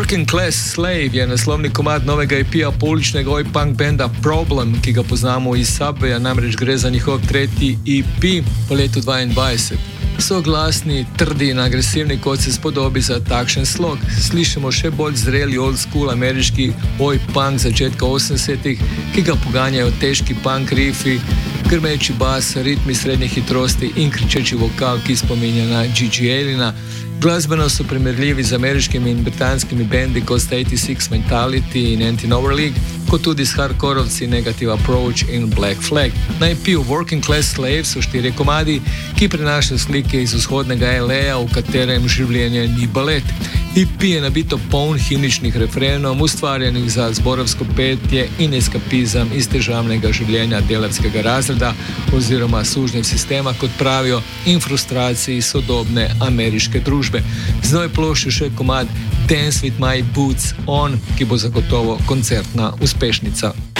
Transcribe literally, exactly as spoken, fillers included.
Working Class Slave je naslovni komad novega E P-ja pouličnega oj punk benda Problem, ki ga poznamo iz Subwaya, namreč gre za njihov tretji E P po letu dvaindvajset. So glasni, trdi in agresivni, kot se spodobi za takšen slog. Slišimo še bolj zreli old school ameriški oj punk začetka osemdesetih, ki ga poganjajo težki punk riffi, grmeči bas, ritmi srednje hitrosti in kričeči vokal, ki spominja na Gigi Alina. Glasbeno so primerljivi z ameriškimi in britanskimi bendi kot sta osemdeset šest Mentality in Anti-Nowhere League, kot tudi s hardkorovci Negative Approach in Black Flag. Na E P-ju Working Class Slave so štirje komadi, ki prinašajo slike iz vzhodnega L A-ja, v katerem življenje ni balet. E P je nabito poln himničnih refrenov, ustvarjenih za zborovsko petje in eskapizem iz težavnega življenja delavskega razreda oziroma služnega sistema, kot pravijo, in frustraciji sodobne ameriške družbe. Z nove plošče še komad Dance with my boots on, ki bo zagotovo koncertna uspešnica.